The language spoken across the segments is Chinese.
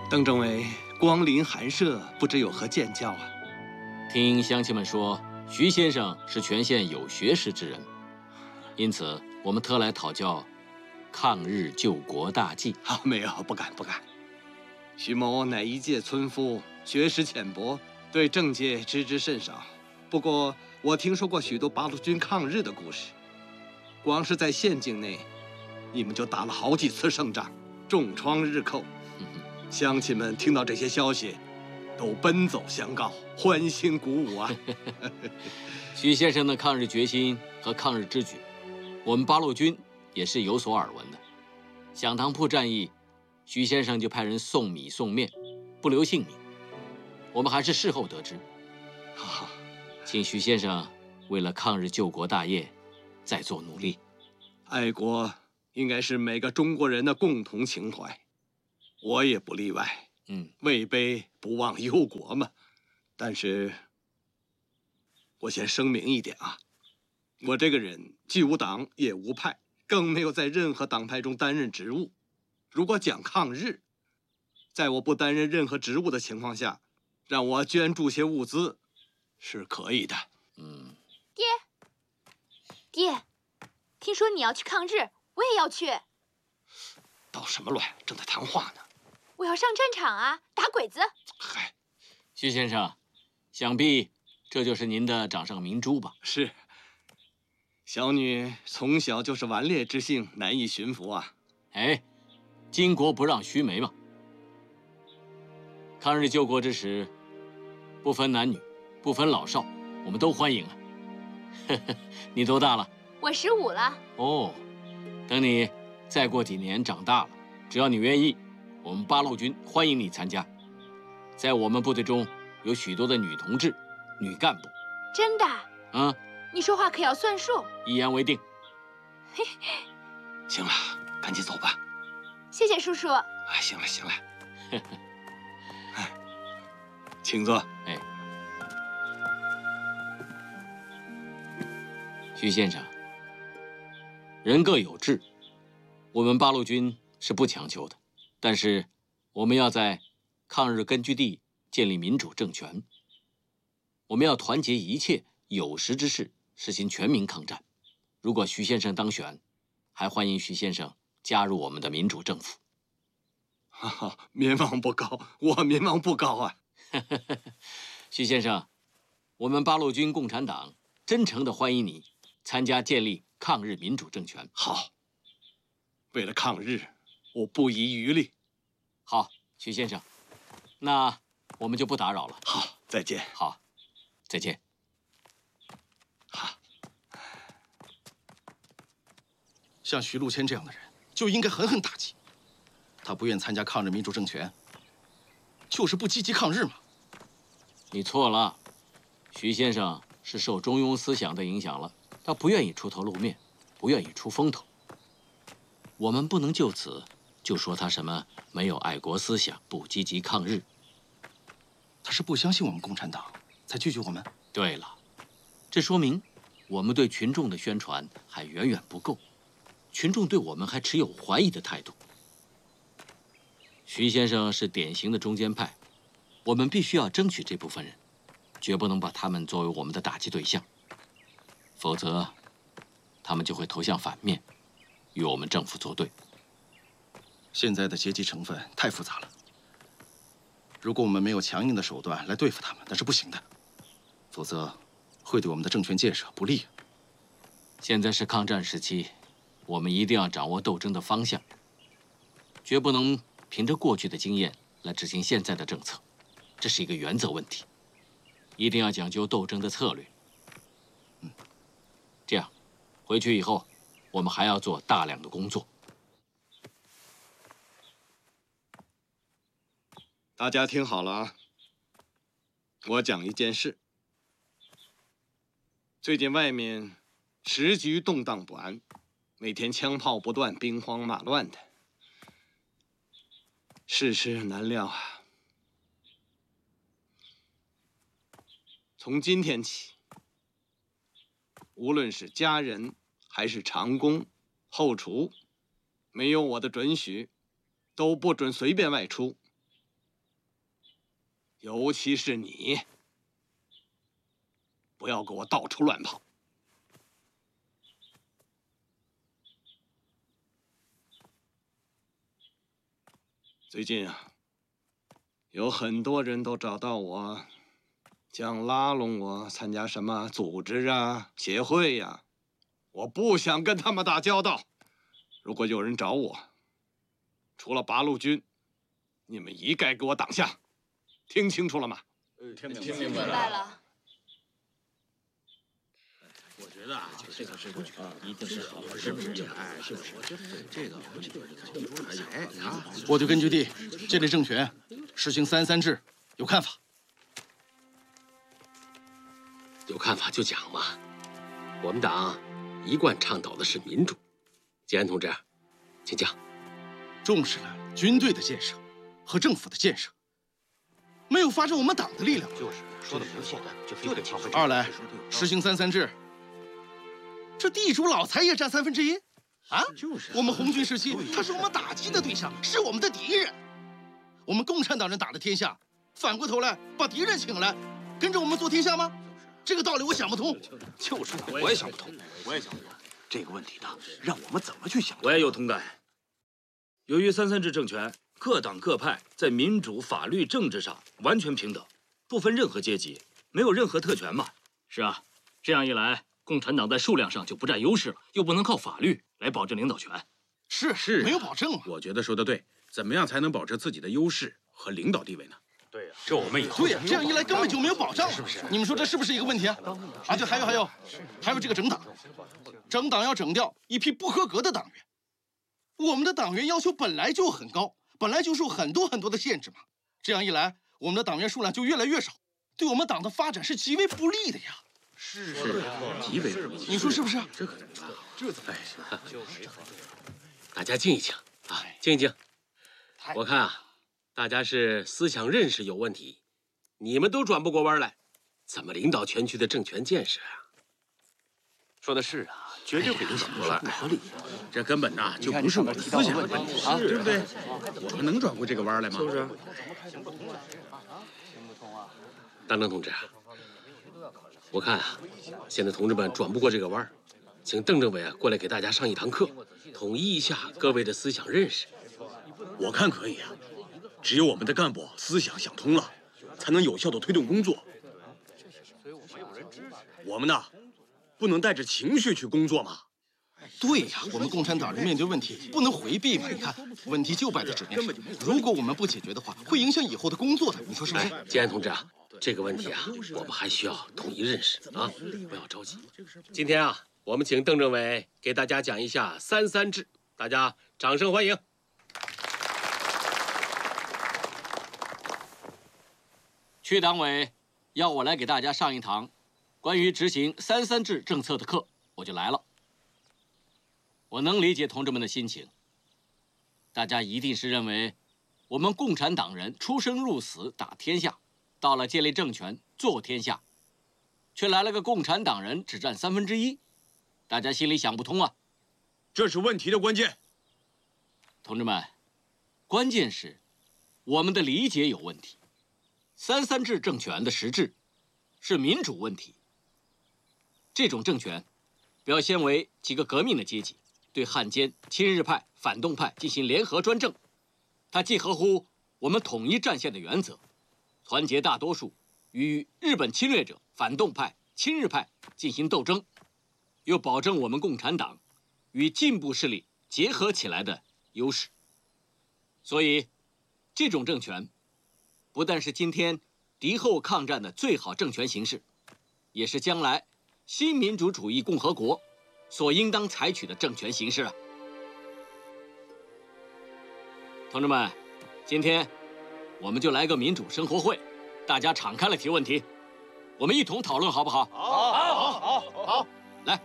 邓政委光临寒舍，不知有何见教啊？ 听乡亲们说，徐先生是全县有学识之人，因此我们特来讨教抗日救国大计。 没有，不敢。徐某乃一介村夫，学识浅薄，对政界知甚少。不过我听说过许多八路军抗日的故事，光是在县境内，你们就打了好几次胜仗，重创日寇。乡亲们听到这些消息，都奔走相告，欢欣鼓舞啊！ 徐先生的抗日决心和抗日之举，我们八路军也是有所耳闻的。响堂铺战役，徐先生就派人送米送面，不留姓名。我们还是事后得知。请徐先生为了抗日救国大业，再做努力。 爱国应该是每个中国人的共同情怀，我也不例外。位卑不忘忧国嘛。但是，我先声明一点啊，我这个人既无党也无派，更没有在任何党派中担任职务。如果讲抗日，在我不担任任何职务的情况下，让我捐助些物资，是可以的。 爹，听说你要去抗日，我也要去。 捣什么乱？正在谈话呢。 我要上战场啊，打鬼子。 嗨， 徐先生，想必这就是您的掌上明珠吧？ 是。小女从小就是顽劣之性，难以驯服啊。 哎，巾帼不让须眉嘛。抗日救国之时，不分男女，不分老少，我们都欢迎啊。你多大了？ 我15了。 哦，等你再过几年长大了，只要你愿意，我们八路军欢迎你参加。在我们部队中有许多的女同志、女干部。 真的？ 你说话可要算数。 一言为定。 行了，赶紧走吧。 谢谢叔叔。 行了。请坐。 徐先生，人各有志，我们八路军是不强求的，但是我们要在抗日根据地建立民主政权，我们要团结一切有识之士，实行全民抗战。如果徐先生当选，还欢迎徐先生加入我们的民主政府。 民望不高，我民望不高啊。 徐先生，我们八路军共产党真诚地欢迎你参加建立抗日民主政权。 好，为了抗日，我不遗余力。 好，徐先生，那我们就不打扰了。 好，再见。 好，再见。 好， 像徐禄谦这样的人，就应该狠狠打击。他不愿参加抗日民主政权，就是不积极抗日嘛。 你错了，徐先生是受中庸思想的影响了，他不愿意出头露面，不愿意出风头。我们不能就此就说他什么没有爱国思想，不积极抗日。 他是不相信我们共产党，才拒绝我们。 对了，这说明我们对群众的宣传还远远不够，群众对我们还持有怀疑的态度。徐先生是典型的中间派，我们必须要争取这部分人，绝不能把他们作为我们的打击对象，否则他们就会投向反面，与我们政府作对。 现在的阶级成分太复杂了，如果我们没有强硬的手段来对付他们，那是不行的，否则会对我们的政权建设不利。 现在是抗战时期，我们一定要掌握斗争的方向，绝不能凭着过去的经验来执行现在的政策，这是一个原则问题，一定要讲究斗争的策略。这样，回去以后，我们还要做大量的工作。 大家听好了啊！我讲一件事。最近外面时局动荡不安，每天枪炮不断，兵荒马乱的，世事难料啊。从今天起，无论是家人还是长工、后厨，没有我的准许，都不准随便外出。 尤其是你，不要给我到处乱跑。最近啊，有很多人都找到我，想拉拢我参加什么组织啊、协会呀。我不想跟他们打交道。如果有人找我，除了八路军，你们一概给我挡下。听清楚了吗？ 听明白了。 我觉得啊，这个是一定是好的，是不是？哎，是不是？我觉得这个我对根据地建立政权，实行3-3制有看法。 有看法就讲嘛。我们党一贯倡导的是民主。建安同志，请讲。 重视了军队的建设和政府的建设，没有发展我们党的力量。 就是说的没错，就得发挥。 二来，实行3-3制。这地主老财也占1/3啊！我们红军时期，他是我们打击的对象，是我们的敌人。我们共产党人打了天下，反过头来把敌人请来，跟着我们做天下吗？这个道理我想不通。 就是的，我也想不通。这个问题呢，让我们怎么去想？ 我也有同感。由于3-3制政权，各党各派在民主、法律、政治上完全平等，不分任何阶级，没有任何特权嘛。 是啊，这样一来，共产党在数量上就不占优势了，又不能靠法律来保证领导权。 是没有保证嘛？ 我觉得说的对。怎么样才能保持自己的优势和领导地位呢？ 对呀，这我们以后对呀，这样一来根本就没有保障，是不是？你们说这是不是一个问题啊？啊，对，还有这个整党，整党要整掉一批不合格的党员。我们的党员要求本来就很高，本来就受很多的限制嘛。这样一来，我们的党员数量就越来越少，对我们党的发展是极为不利的呀。 是极为不利。 你说是不是？ 这可怎么办？ 大家静一静啊，静一静。我看啊，大家是思想认识有问题，你们都转不过弯来，怎么领导全区的政权建设啊？ 说的是啊，绝对会影响过来。 合理，这根本呐就不是我们思想的问题，对不对？我们能转过这个弯来吗？ 是不是？ 当政同志，我看啊，现在同志们转不过这个弯，请邓政委啊过来给大家上一堂课，统一一下各位的思想认识。 我看可以啊，只有我们的干部思想想通了，才能有效的推动工作。我们呢，不能带着情绪去工作嘛。 对呀，我们共产党人面对问题不能回避嘛。你看，问题就摆在纸面上，如果我们不解决的话，会影响以后的工作的。你说是不是？ 建安同志啊，这个问题啊，我们还需要统一认识啊，不要着急。今天啊，我们请邓政委给大家讲一下3-3制，大家掌声欢迎。 区党委要我来给大家上一堂关于执行3-3制政策的课，我就来了。我能理解同志们的心情，大家一定是认为我们共产党人出生入死打天下，到了建立政权做天下，却来了个共产党人只占1/3，大家心里想不通啊。 这是问题的关键。 同志们，关键是我们的理解有问题。3-3制政权的实质是民主问题。这种政权表现为几个革命的阶级对汉奸、亲日派、反动派进行联合专政，它既合乎我们统一战线的原则，团结大多数与日本侵略者、反动派、亲日派进行斗争，又保证我们共产党与进步势力结合起来的优势。所以，这种政权不但是今天敌后抗战的最好政权形式，也是将来新民主主义共和国所应当采取的政权形式啊！同志们，今天我们就来个民主生活会，大家敞开了提问题，我们一同讨论，好不好？好，来，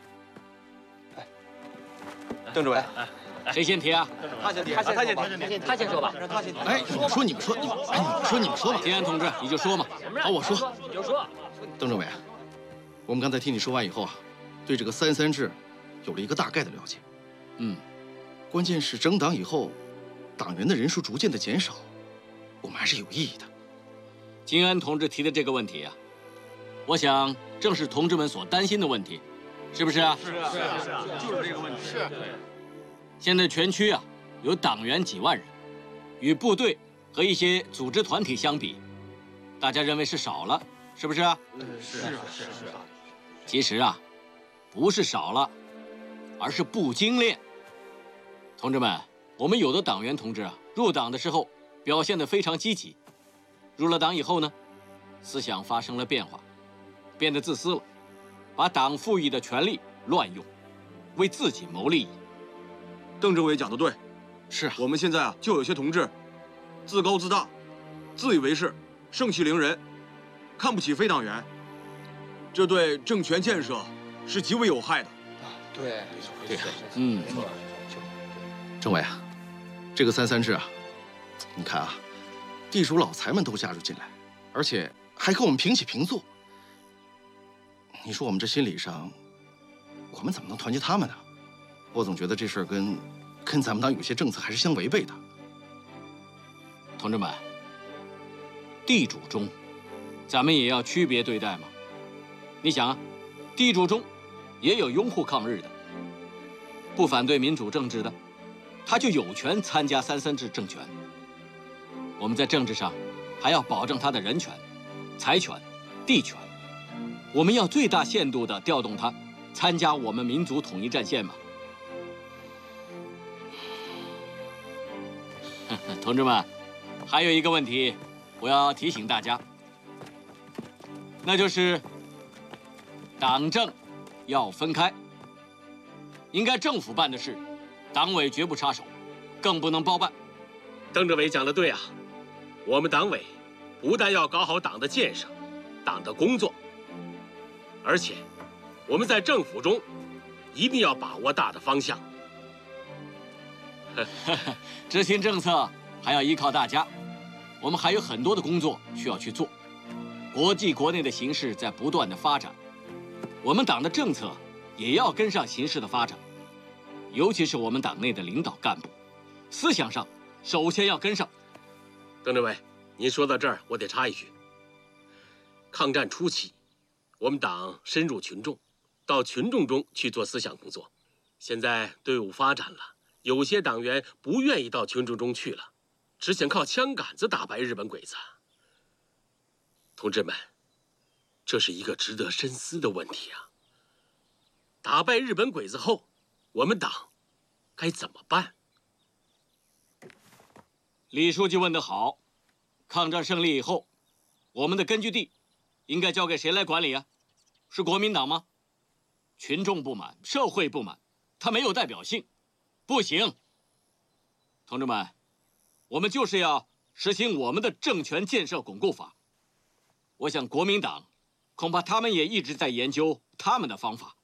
邓主委， 谁先提啊？ 他先说吧。 哎，你们说吧。 建安同志，你就说嘛。 好，我说。 你就说。 邓政委，我们刚才听你说完以后啊，对这个3-3制有了一个大概的了解。关键是整党以后，党员的人数逐渐的减少，我们还是有异议的。 金恩同志提的这个问题啊，我想正是同志们所担心的问题，是不是啊？ 是啊，就是这个问题。是。 现在全区啊有党员几万人，与部队和一些组织团体相比，大家认为是少了，是不是啊？ 是。 其实啊，不是少了，而是不精炼。同志们，我们有的党员同志啊，入党的时候表现得非常积极，入了党以后呢，思想发生了变化，变得自私了，把党赋予的权力乱用，为自己谋利益。 邓政委讲得对， 是我们现在啊，就有些同志自高自大，自以为是，盛气凌人，看不起非党员，这对政权建设是极为有害的。 对， 对， 没错。政委啊，这个33制啊，你看啊，地主老财们都加入进来，而且还跟我们平起平坐。你说我们这心理上，我们怎么能团结他们呢？我总觉得这事儿跟咱们党有些政策还是相违背的。 同志们，地主中，咱们也要区别对待嘛。你想啊，地主中也有拥护抗日的，不反对民主政治的，他就有权参加33制政权。我们在政治上还要保证他的人权、财权、地权，我们要最大限度地调动他参加我们民族统一战线嘛。同志们，还有一个问题，我要提醒大家，那就是党政要分开。应该政府办的事，党委绝不插手，更不能包办。 邓政委讲得对啊，我们党委不但要搞好党的建设、党的工作，而且我们在政府中一定要把握大的方向。 执行政策还要依靠大家，我们还有很多的工作需要去做。国际国内的形势在不断的发展，我们党的政策也要跟上形势的发展，尤其是我们党内的领导干部，思想上首先要跟上。 邓政委，您说到这儿，我得插一句：抗战初期，我们党深入群众，到群众中去做思想工作。现在队伍发展了，有些党员不愿意到群众中去了，只想靠枪杆子打败日本鬼子。同志们，这是一个值得深思的问题啊！打败日本鬼子后，我们党该怎么办？ 李书记问得好，抗战胜利以后，我们的根据地应该交给谁来管理啊？是国民党吗？群众不满，社会不满，它没有代表性，不行。同志们，我们就是要实行我们的政权建设巩固法。我想国民党恐怕他们也一直在研究他们的方法。